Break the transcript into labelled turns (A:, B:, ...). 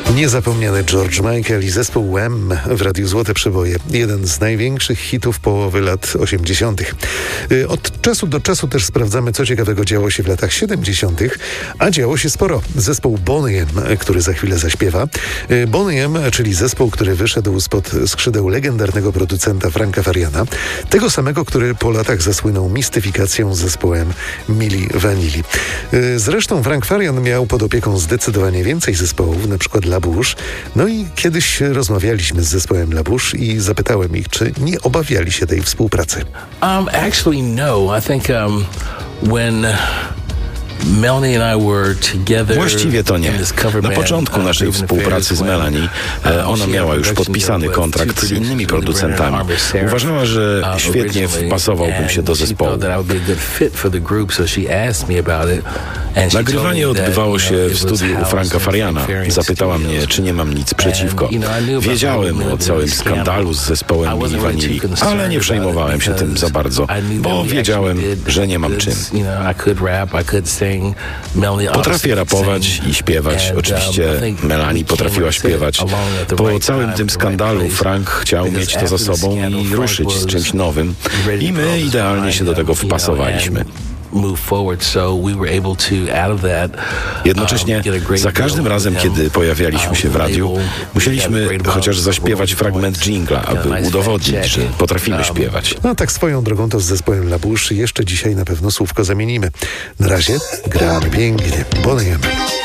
A: Niezapomniany George Michael i zespół Wham w Radiu Złote Przeboje. Jeden z największych hitów połowy lat 80. Od czasu do czasu też sprawdzamy, co ciekawego działo się w latach 70., a działo się sporo. Zespół Boney M, który za chwilę zaśpiewa. Boney M, czyli zespół, który wyszedł spod skrzydeł legendarnego producenta Franka Fariana, tego samego, który po latach zasłynął mistyfikacją z zespołem Milli Vanilli. Zresztą Frank Farian miał pod opieką zdecydowanie więcej zespołów, na przykład La Bouche. No i kiedyś rozmawialiśmy z zespołem La Bouche i zapytałem ich, czy nie obawiali się tej współpracy.
B: Actually, no. I think when Melanie and I were together.
C: Właściwie to nie. Na początku naszej współpracy z Melanie ona miała już podpisany kontrakt z innymi producentami. Uważała, że świetnie wpasowałbym się do zespołu. Nagrywanie odbywało się w studiu u Franka Fariana. Zapytała mnie, czy nie mam nic przeciwko. Wiedziałem o całym skandalu z zespołem Milli Vanilli, ale nie przejmowałem się tym za bardzo, bo wiedziałem, że nie mam czym. Potrafię rapować i śpiewać. Oczywiście Melanie potrafiła śpiewać. Po całym tym skandalu Frank chciał mieć to za sobą i ruszyć z czymś nowym. I my idealnie się do tego wpasowaliśmy. Jednocześnie za każdym razem, kiedy pojawialiśmy się w radiu, musieliśmy chociaż zaśpiewać fragment dżingla, aby udowodnić, że potrafimy śpiewać.
A: No tak swoją drogą to z zespołem La Bouche jeszcze dzisiaj na pewno słówko zamienimy. Na razie gramy pięknie. Boney M.